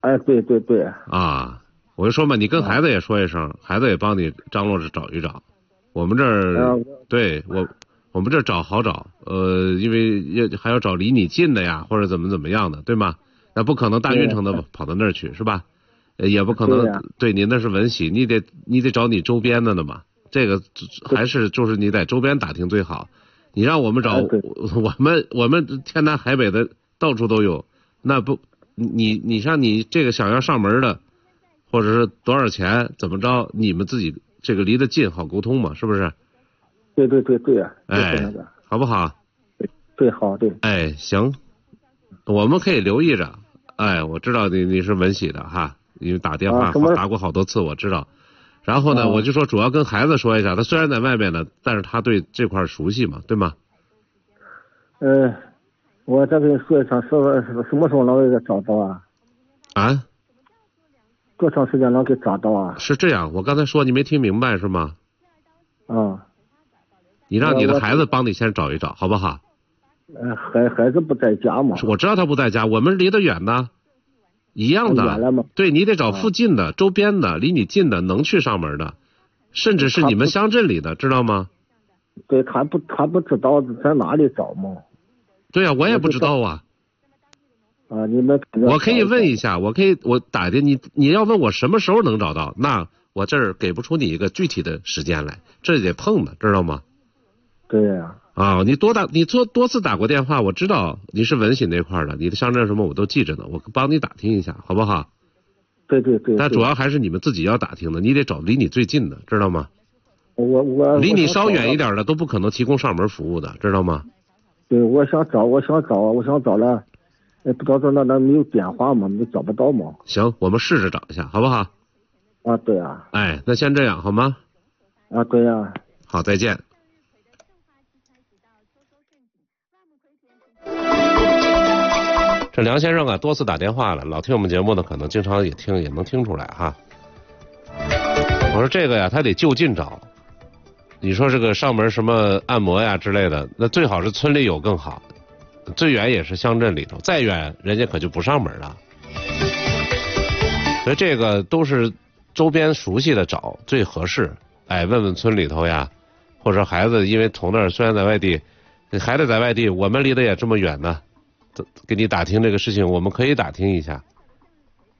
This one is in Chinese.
哎，对对对。 啊，我就说嘛，你跟孩子也说一声，孩子也帮你张罗着找一找。我们这儿，对我们这儿找好找，因为还要找离你近的呀，或者怎么样的，对吗？那不可能大运城的跑到那儿去，是吧？也不可能，对，您那是文喜，你得找你周边的呢嘛。这个还是就是你在周边打听最好。你让我们找，我们天南海北的到处都有，那不，你像你这个想要上门的，或者是多少钱怎么着，你们自己这个离得近好沟通嘛，是不是？ 对对对对啊！ 哎，好不好？ 对，好对。 哎，行，我们可以留意着。哎，我知道你是文喜的哈，因为打电话打过好多次，我知道。然后呢，我就说主要跟孩子说一下，他虽然在外面呢，但是他对这块熟悉嘛，对吗？ 我再跟你说一声，什么时候能给他找到啊？ 啊？ 多长时间能给找到啊？ 是这样，我刚才说你没听明白是吗？你让你的孩子帮你先找一找，好不好？ 孩子不在家嘛。 我知道他不在家，我们离得远呢，一样的。对，你得找附近的、周边的、离你近的、能去上门的，甚至是你们乡镇里的，知道吗？ 对，他不知道在哪里找吗？ 对啊，我也不知道啊。 你们我可以问一下，我打的你要问我什么时候能找到，那我这儿给不出你一个具体的时间来，这得碰的，知道吗？ 对呀。 你多次打过电话，我知道你是文喜那块的，你的乡镇什么我都记着呢，我帮你打听一下，好不好？ 对对对。 但主要还是你们自己要打听的，你得找离你最近的，知道吗？ 我离你稍远一点的都不可能提供上门服务的，知道吗？ 对，我想找了，不知道这那没有电话嘛，你找不到嘛？ 行，我们试着找一下，好不好？ 对啊。 哎，那先这样好吗？ 对啊。 好，再见。这梁先生啊，多次打电话了，老听我们节目的可能经常也能听出来哈。我说这个呀，他得就近找。你说这个上门什么按摩呀之类的，那最好是村里有更好，最远也是乡镇里头，再远人家可就不上门了。所以这个都是周边熟悉的找最合适。哎，问问村里头呀，或者孩子因为从那儿虽然在外地，孩子在外地，我们离得也这么远呢，给你打听这个事情，我们可以打听一下。